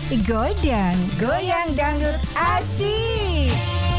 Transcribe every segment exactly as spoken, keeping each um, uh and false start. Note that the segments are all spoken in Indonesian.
Godang, goyang dangdut asik.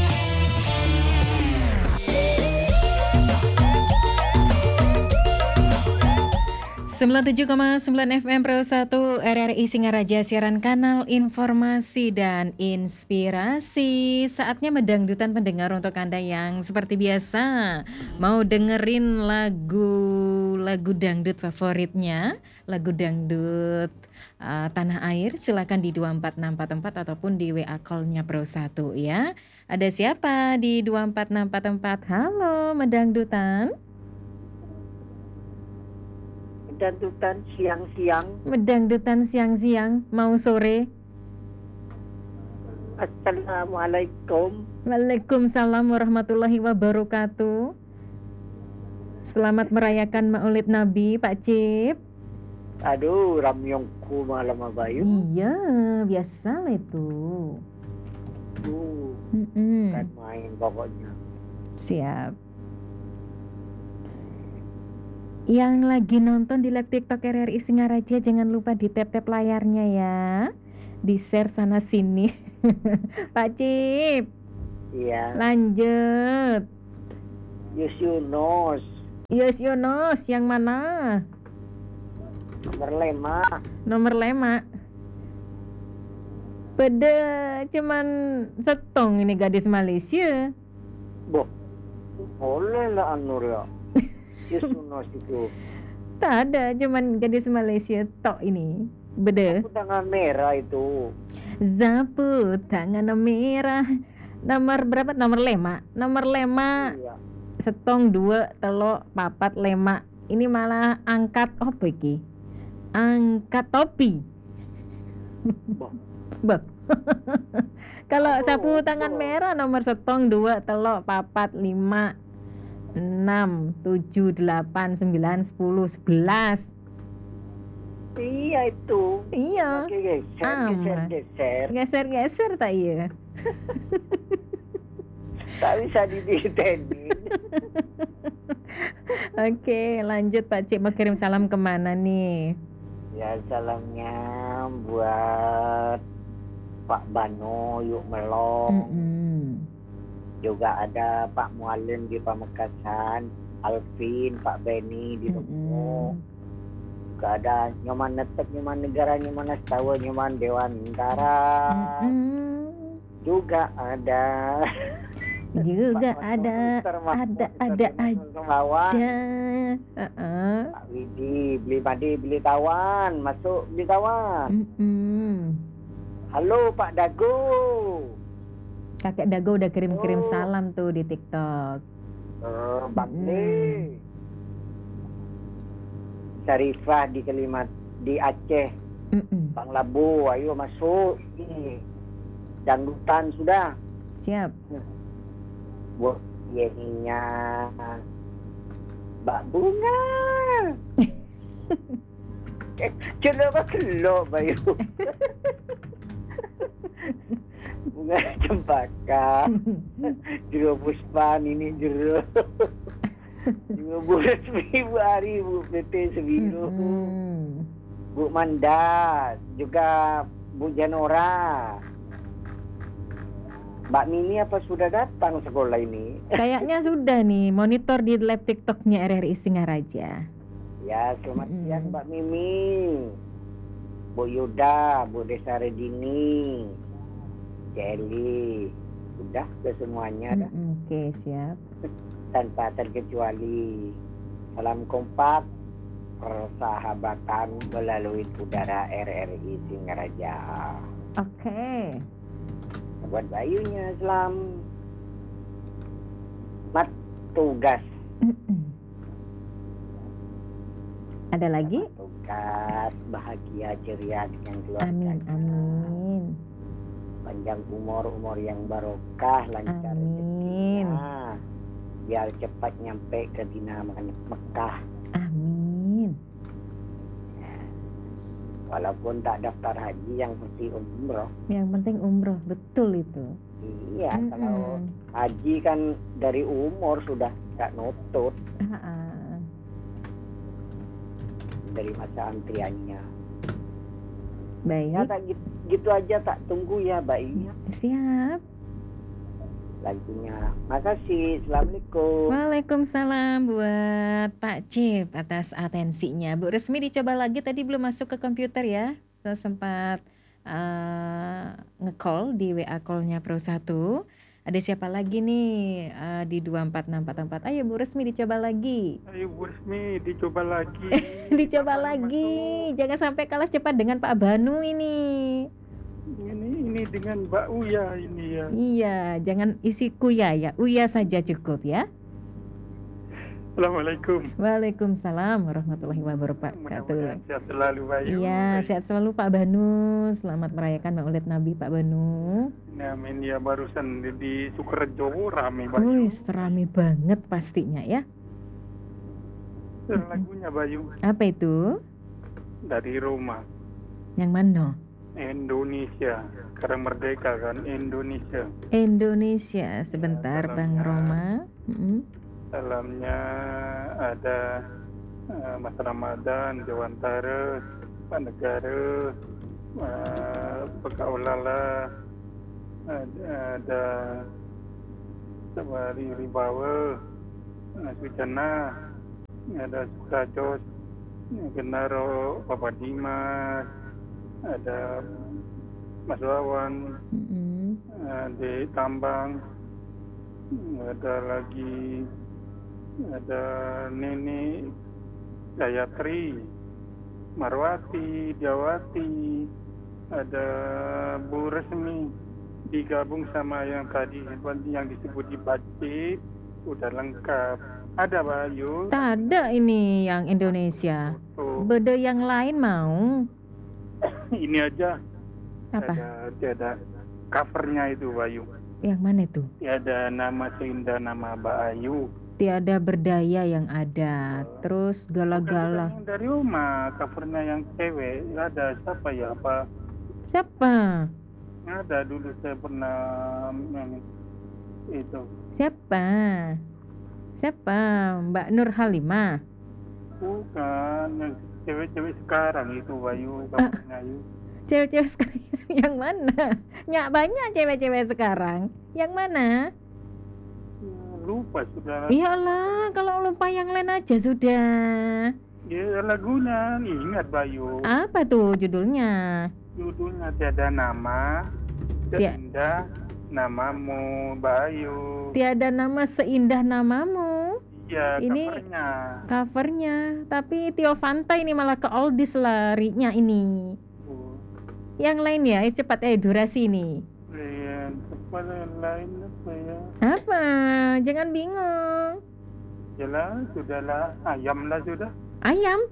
sembilan puluh tujuh koma sembilan F M Pro satu R R I Singaraja, siaran kanal informasi dan inspirasi. Saatnya mendangdutan pendengar untuk Anda yang seperti biasa mau dengerin lagu-lagu dangdut favoritnya, lagu dangdut uh, tanah air, silakan di dua empat enam empat empat ataupun di W A call-nya Pro satu ya. Ada siapa di dua empat enam empat empat? Halo, mendangdutan. Dangdutan siang-siang. Dangdutan siang-siang, mau sore. Assalamualaikum. Waalaikumsalam warahmatullahi wabarakatuh. Selamat merayakan Maulid Nabi, Pak Cip. Aduh, ramyongku malam abayu. Iya, biasa lah itu. Uh, Mm-mm. kan main pokoknya. Siap. Yang lagi nonton di live TikTok R R I Singaraja, jangan lupa di tap-tap layarnya ya. Di share sana sini. Pak Cip. Iya. Lanjut. Yus Yunus. Yus Yunus, yang mana? Nomor lima. Nomor lima. Beda cuman setong ini gadis Malaysia. Boh, boleh lah Anur ya. Yus Yunus itu. Tak ada, cuman gadis Malaysia tok ini. Beda. Aku tangan merah itu. Zapu tangan merah. Nomor berapa? Nomor lima. Nomor lima. Iya. Setong dua telok papat lima. Ini malah angkat apa iki? Angkat topi. Boh. Bah. Kalau Oh, sapu tangan oh. merah nomor setong dua telok papat lima enam tujuh delapan sembilan sepuluh sebelas. Iya itu. Iya. Oke, geser, geser, Aman. geser. Geser-geser tak iya. Tak bisa diditenin. Oke, lanjut Pak Cik, mau kirim salam kemana nih? Ya, salamnya buat Pak Bano Yuk Melong. Mm-mm. Juga ada Pak Mualim di Pamekasan, Alvin, Pak Beni di Lombok. Mm-mm. Juga ada Nyoman Netek, Nyoman Negara, Nyoman Astawa, Nyoman Dewan Bintara. Mm-mm. Juga ada Juga Pak ada Master, Mas ada Master, ada Mas Semawan. aja. Uh-uh. Pak Widi, beli padi, beli tawan, masuk beli tawan. Mm-mm. Halo Pak Dago. Kakek Dago udah kirim-kirim Oh. salam tuh di TikTok. Uh, Bang Mm. Le. Syarifah di Kelimat di Aceh, Mm-mm. Bang Labu, ayo masuk. Ini dangdutan sudah. Siap. Buat yeninya Mbak Bunga. Eh, Kenapa kelok Bayu? Bunga cempaka. Jero puspan ini jero. Dua bulan seribu hari Bu P T Sebiru. Mm-mm. Bu Manda, juga Bu Janora. Mbak Mini apa sudah datang sekolah ini? Kayaknya sudah nih monitor di live TikToknya R R I Singaraja. Ya, selamat Mm-mm. siang Mbak Mimi. Bu Yuda, Bu Desa Redini, Kelly. Sudah ke semuanya dah. Mm-mm. Oke, siap. Tanpa terkecuali. Salam kompak, persahabatan melalui udara R R I Singaraja. Oke. Buat Bayunya selamat tugas. Mm-mm. Ada lagi? Selamat tugas, bahagia ceria dengan keluarga. Amin, amin. Panjang umur, umur yang barokah, lancar Amin. rezekinya. Biar cepat nyampe ke Dina Mekah. Amin. Walaupun tak daftar haji, yang penting umroh. Yang penting umroh, betul itu. Iya, Mm-mm. kalau haji kan dari umur sudah tak nutut Ah-ah. dari masa antriannya. Ya Baik, tak gitu, gitu aja, tak tunggu ya Mbak I siap. lagunya. Makasih. Assalamualaikum. Waalaikumsalam buat Pak Cip atas atensinya. Bu Resmi dicoba lagi, tadi belum masuk ke komputer ya. Saya sempat uh, nge-call di W A call-nya Pro satu. Ada siapa lagi nih uh, di dua empat enam empat empat. Ayo Bu Resmi dicoba lagi. Ayo Bu Resmi dicoba lagi. Dicoba Pak Banu lagi. masuk. Jangan sampai kalah cepat dengan Pak Banu ini. Ini ini dengan Mbak Uya ini ya. Iya, jangan isi kuya ya. Uya saja cukup ya. Assalamualaikum. Waalaikumsalam warahmatullahi wabarakatuh. Mudah-mudahan sehat selalu Bayu. Iya, sehat selalu Pak Banu. Selamat merayakan Maulid Nabi Pak Banu. Amin ya, barusan di, di Sukorejo rame Bayu. Wih, rame banget pastinya ya. Lagunya Bayu Apa itu? dari Roma. Yang mana? Indonesia. Sekarang merdeka kan Indonesia. Indonesia. Sebentar Ya, Bang salamnya. Roma. Mm-mm. Dalamnya ada uh, Mas Ramadan, Jawantara, Pak Negara, uh, Pekaulala, ada, ada Sabari Ribawa, uh, Sucana, ada Sukajos, Genaro, Bapak Dimas, ada Mas Wawan, Mm-mm. uh, di Tambang, ada lagi ada Neni Gayatri, Marwati, Diawati, ada Bu Resmi, digabung sama yang tadi yang disebut di Bacip, udah lengkap. Ada Bayu, Tak ada ini yang Indonesia. tuh. Beda yang lain mau. Ini aja Apa? ada ada covernya itu Bayu. Yang mana itu? Ada nama seindah nama Mbak Ayu. Tiada berdaya yang ada. Terus Bukan, bukan gala-gala. yang dari rumah, covernya yang cewek. Ada siapa ya? Apa? Siapa? Ada dulu saya pernah yang itu. Siapa? Siapa? Mbak Nur Halimah. Bukan yang cewek-cewek sekarang itu Bayu, covernya Ayu. Cewek-cewek sekarang yang mana? Nyak banyak cewek-cewek sekarang. Yang mana? Ya, lupa sudah. Iyalah, kalau lupa yang lain aja sudah. Ya lagunya ingat Bayu. Apa tuh judulnya? Judulnya tiada nama, Tia- seindah namamu Bayu. Tiada nama seindah namamu. Iya, Ini covernya. covernya. Tapi Tio Fanta ini malah ke oldies larinya ini. Oh, Yang lain ya, eh, cepat eh durasi ini. yang tepat yang lain apa ya? Apa? Jangan bingung. Yalah, sudahlah, ayam lah sudah. Ayam?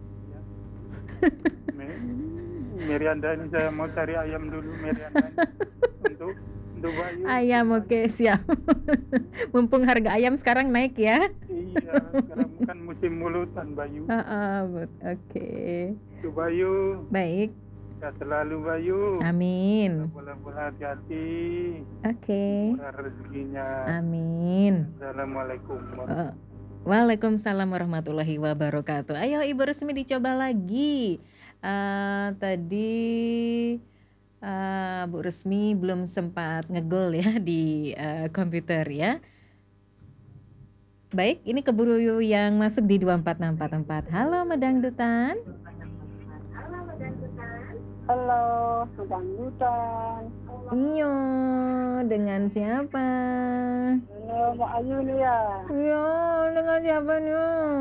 Me- Merianda ini saya mau cari ayam dulu Merianda ini. untuk untuk Bayu. Ayam, oke, siap. Mumpung harga ayam sekarang naik ya. Iya, sekarang bukan musim mulutan Bayu. Ah, ah, but- oke. Itu Bayu, Baik, sehat selalu Bayu. amin. Bola-bola hati-hati, Oke, murah rezekinya. amin. Assalamualaikum. Oh, Waalaikumsalam warahmatullahi wabarakatuh. Ayo Ibu Resmi dicoba lagi. Eh, tadi eh, Bu Resmi belum sempat ngegol ya di eh, komputer ya. Baik, ini keburu yang masuk di dua empat enam empat empat. Halo Medangdutan. Halo, Dangdutan. Iyo, dengan siapa? Halo, Mbak Ayu nih ya. Iyo, dengan siapa nih?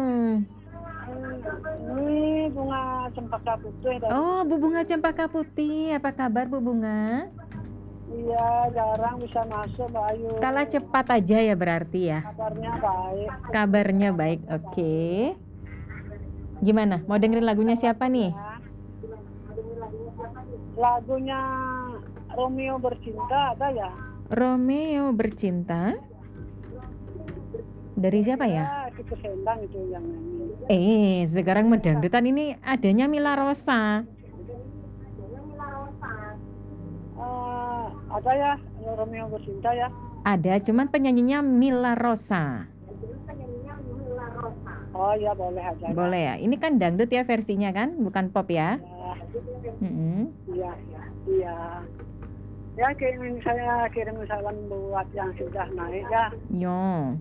Ini bunga cempaka putih dari Oh, Bu Bunga Cempaka Putih. Apa kabar Bu Bunga? iya, jarang bisa masuk Mbak Ayu. Kalah cepat aja ya berarti ya. Kabarnya baik. Kabarnya baik, oke. Gimana? Mau dengerin lagunya siapa nih? Lagunya Romeo Bercinta ada ya? Romeo Bercinta. Dari siapa ya? Ya, itu Sendang itu yang nyanyi. Eh, sekarang Medangdutan ini adanya Mila Rosa. Eh, ada ya Romeo Bercinta ya? Ada, cuman penyanyinya Mila Rosa. Oh iya boleh aja. Boleh ya? Ini kan dangdut ya versinya kan, bukan pop ya? Ya, Mm-mm. Iya, iya, iya. Ya, kirim saya kirim salam buat yang sudah naik ya. Yo.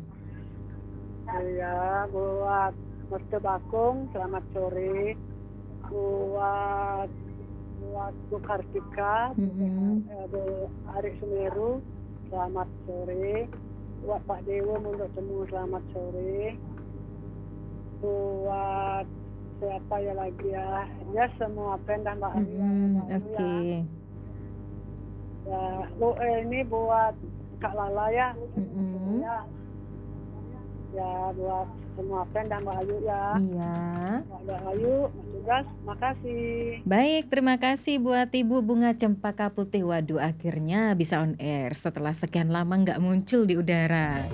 Iya, buat Mertu Bakung, selamat sore. Buat buat Bu Kartika, Mm-mm. eh, Bu Arik Sumeru, selamat sore. Buat Pak Dewo untuk semua selamat sore. Buat siapa ya lagi ya? Ya semua friend dan Mbak Ayu. Mm-mm. Mbak Ayu Oke. ya. Ya, Bu, eh, ini buat Kak Lala ya. Mm-mm. Ya, ya buat semua friend dan Mbak Ayu ya. Iya. Mbak Ayu, Mas Tugas, makasih. Baik, terima kasih buat Ibu Bunga Cempaka Putih. Waduh, akhirnya bisa on air setelah sekian lama nggak muncul di udara.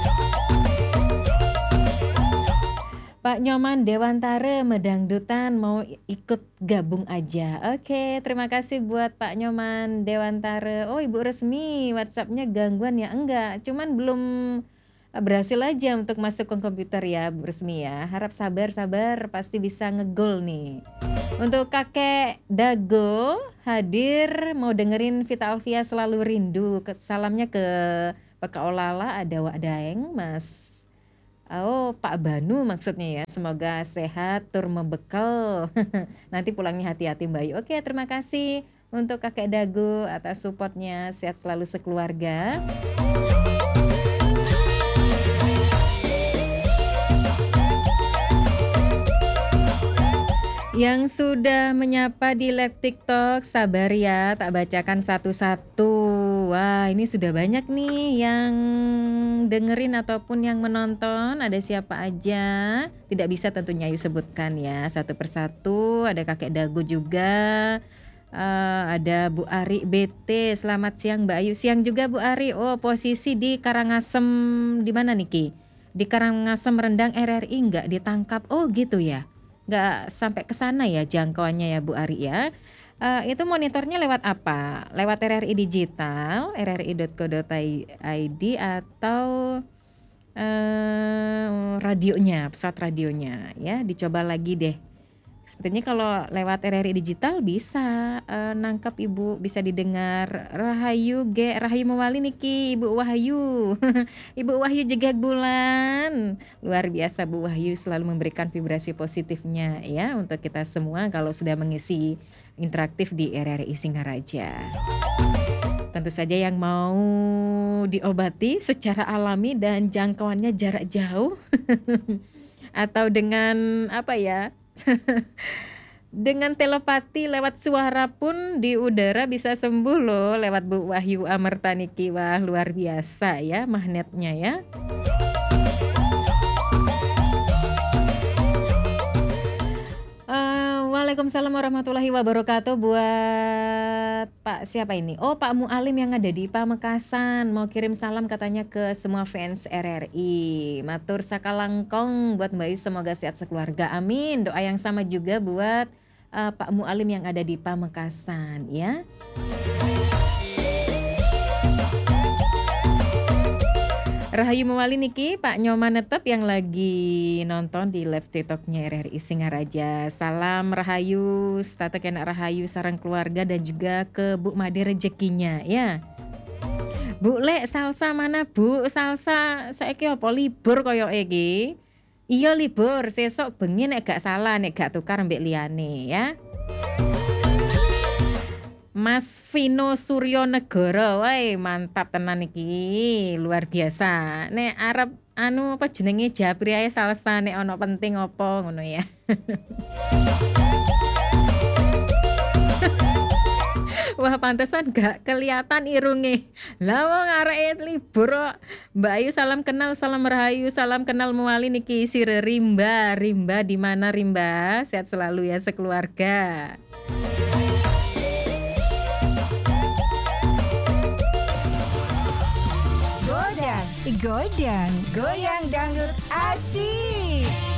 Pak Nyoman Dewantara Medangdutan mau ikut gabung aja. Oke, terima kasih buat Pak Nyoman Dewantara. Oh, Ibu Resmi, WhatsApp-nya gangguan ya? Enggak, cuman belum berhasil aja untuk masuk ke komputer ya, Bu Resmi ya. Harap sabar-sabar, pasti bisa ngegol nih. Untuk Kakek Dago hadir mau dengerin Vita Alfia Selalu Rindu. Ke- Salamnya ke Pak Olala, ada Wak Daeng, Mas. Oh, Pak Banu maksudnya ya. Semoga sehat, tur membekal. Nanti pulangnya hati-hati Mbak Ayu. Oke, terima kasih untuk Kakek Dago atas supportnya. Sehat selalu sekeluarga. Yang sudah menyapa di live TikTok, sabar ya, tak bacakan satu-satu. Wah, ini sudah banyak nih yang dengerin ataupun yang menonton. Ada siapa aja? Tidak bisa tentunya Ayu sebutkan ya, satu persatu. Ada Kakek Dago juga. Eh, ada Bu Ari B T. Selamat siang Mbak Ayu. Siang juga Bu Ari. Oh, posisi di Karangasem di mana Niki? Di Karangasem Rendang R R I nggak ditangkap. Oh, gitu ya. Nggak sampai ke sana ya jangkauannya ya Bu Ari ya. Eh, itu monitornya lewat apa? Lewat R R I Digital, r r i dot co dot i d atau eh, radionya, pesawat radionya ya. Dicoba lagi deh. Sepertinya kalau lewat R R I Digital bisa eh, nangkap Ibu, bisa didengar. Rahayu G, Rahayu Mawali Niki, Ibu Wahyu. Ibu Wahyu Jegak Bulan. Luar biasa Bu Wahyu selalu memberikan vibrasi positifnya ya untuk kita semua kalau sudah mengisi interaktif di R R I Singaraja. Tentu saja yang mau diobati secara alami dan jangkauannya jarak jauh atau dengan apa ya? Dengan telepati lewat suara pun di udara bisa sembuh loh lewat Bu Wahyu Amerta Niki. Wah, luar biasa ya magnetnya ya. Eh, Waalaikumsalam warahmatullahi wabarakatuh buat Pak siapa ini? Oh, Pak Mualim yang ada di Pamekasan mau kirim salam katanya ke semua fans R R I. Matur sakalangkong buat Mbak Ayu, semoga sehat sekeluarga. Amin. Doa yang sama juga buat eh, Pak Mualim yang ada di Pamekasan ya. Rahayu Mawali Niki, Pak Nyoman Netep yang lagi nonton di live TikToknya R R I Singaraja. Salam Rahayu, statek enak Rahayu, sarang keluarga dan juga ke Bu Made rezekinya ya. Bu Lek, salsa mana Bu? Salsa saiki apa libur koyo iki? Iya libur, sesok bengi nek gak salah, nek gak tukar mbek liyane ya. Mas Vino Suryo Negoro, woi mantap tenan iki, luar biasa. Nek arep anu apa jenenge Japri ae salsa nek ono penting apa ngono ya. Wah pantesan gak kelihatan irunge. Lah wong arek libur kok. Mbak Ayu salam kenal, salam Rahayu, salam kenal Muali niki Sire Rimba. Rimba di mana Rimba? Sehat selalu ya sekeluarga. Godang, godang, goyang dangdut asik.